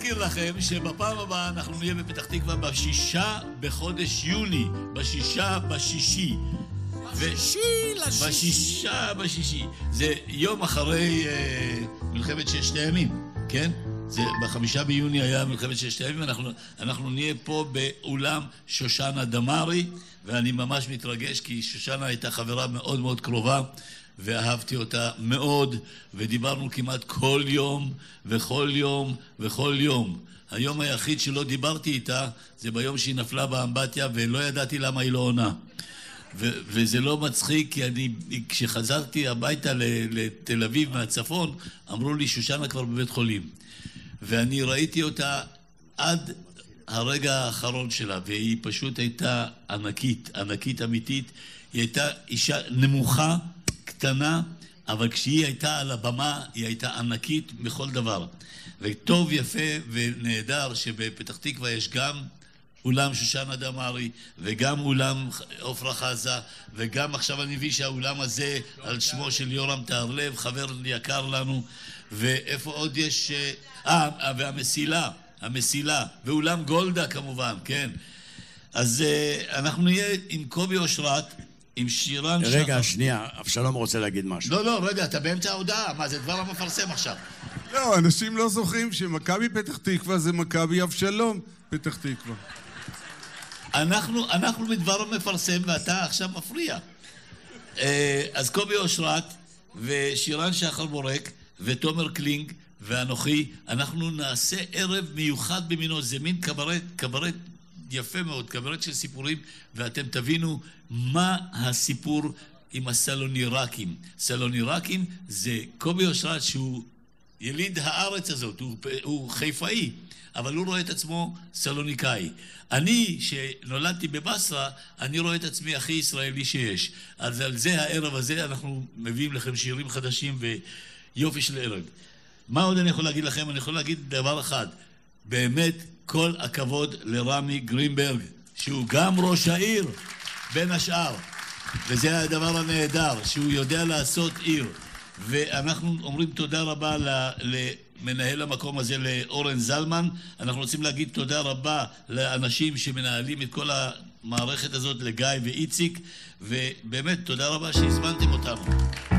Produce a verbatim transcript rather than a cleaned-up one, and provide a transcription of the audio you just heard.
להזכיר לכם שבפעם הבאה אנחנו נהיה בפתח תקווה בשישה בחודש יוני, בשישה בשישי. בשישי לשישי. בשישה בשישי. זה יום אחרי אה, מלחמת ששת הימים, כן? זה בחמישה ביוני היה מלחמת ששת הימים, אנחנו, אנחנו נהיה פה באולם שושנה דמארי, ואני ממש מתרגש כי שושנה הייתה חברה מאוד מאוד קרובה, ואהבתי אותה מאוד, ודיברנו כמעט כל יום, וכל יום, וכל יום. היום היחיד שלא דיברתי איתה, זה ביום שהיא נפלה באמבטיה, ולא ידעתי למה היא לא עונה. ו- וזה לא מצחיק, כי אני, כשחזרתי הביתה לתל אביב מהצפון, אמרו לי, שושנה כבר בבית חולים. ואני ראיתי אותה עד הרגע האחרון שלה, והיא פשוט הייתה ענקית, ענקית אמיתית. היא הייתה אישה נמוכה, קטנה, אבל כשהיא הייתה על הבמה, היא הייתה ענקית בכל דבר. וטוב, יפה ונהדר שבפתח תקווה יש גם אולם שושנה דמארי, וגם אולם עופרה חזה, וגם עכשיו אני מבין שהאולם הזה על שמו של יורם תהרלב, חבר יקר לנו. ואיפה עוד יש... אה, והמסילה, המסילה, ואולם גולדה כמובן, כן. אז אנחנו נהיה עם קובי אושרת, עם שירן שחר. רגע, שנייה, אבשלום רוצה להגיד משהו. לא, לא, רגע, אתה באמצע ההודעה, מה זה דבר המפרסם עכשיו? לא, אנשים לא זוכרים שמכבי פתח תקווה זה מכבי אבשלום פתח תקווה. אנחנו, אנחנו מדבר המפרסם ואתה עכשיו מפריע. אז קובי אושרת ושירן שחר בורק ותומר קלינג ואנוכי, אנחנו נעשה ערב מיוחד במינו, זה מין קברט, קברט יפה מאוד, קברט של סיפורים, ואתם תבינו מה הסיפור עם הסלונירקים. סלונירקים זה קובי אושרת שהוא יליד הארץ הזאת, הוא, הוא חיפאי, אבל הוא רואה את עצמו סלוניקאי. אני, שנולדתי בבסרה, אני רואה את עצמי הכי ישראלי שיש. אז על זה הערב הזה אנחנו מביאים לכם שירים חדשים ויופי של ערב. מה עוד אני יכול להגיד לכם? אני יכול להגיד דבר אחד. באמת כל הכבוד לרמי גרינברג, שהוא גם ראש העיר בין השאר. וזה הדבר הנהדר, שהוא יודע לעשות עיר. ואנחנו אומרים תודה רבה למנהל המקום הזה, לאורן זלמן. אנחנו רוצים להגיד תודה רבה לאנשים שמנהלים את כל המערכת הזאת, לגיא ואיציק. ובאמת תודה רבה שהזמנתם אותנו.